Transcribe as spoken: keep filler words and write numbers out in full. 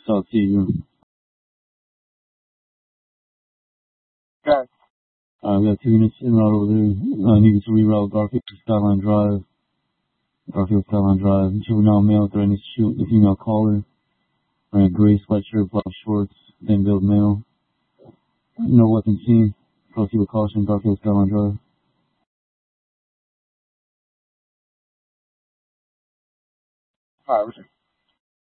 South Sea. Okay. Uh, we got two units in route over there. Uh, needed to reroute Garfield to Skyline Drive. Garfield Skyline Drive. Juvenile male threatening to shoot the female caller. Wearing gray sweatshirt, black shorts, thin build male. No weapon seen. Proceed with caution, Garfield Skyline Drive. Alright,